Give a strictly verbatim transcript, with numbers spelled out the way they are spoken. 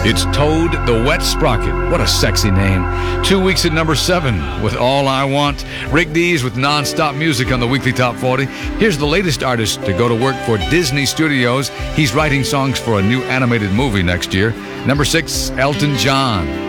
It's Toad the Wet Sprocket. What a sexy name. Two weeks at number seven with All I Want. Rick Dees with Non-Stop Music on the Weekly Top forty. Here's the latest artist to go to work for Disney Studios. He's writing songs for a new animated movie next year. Number six, Elton John.